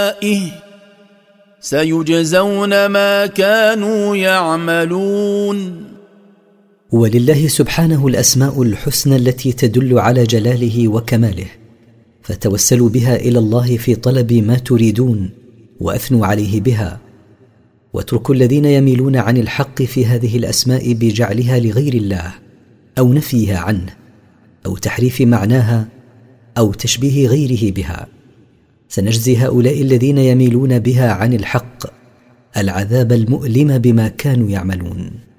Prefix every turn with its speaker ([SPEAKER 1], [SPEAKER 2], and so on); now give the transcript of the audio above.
[SPEAKER 1] سيجزون ما كانوا يعملون.
[SPEAKER 2] ولله سبحانه الأسماء الحسنى التي تدل على جلاله وكماله، فتوسلوا بها إلى الله في طلب ما تريدون وأثنوا عليه بها، واتركوا الذين يميلون عن الحق في هذه الأسماء بجعلها لغير الله أو نفيها عنه أو تحريف معناها أو تشبيه غيره بها. سنجزي هؤلاء الذين يميلون بها عن الحق العذاب المؤلم بما كانوا يعملون.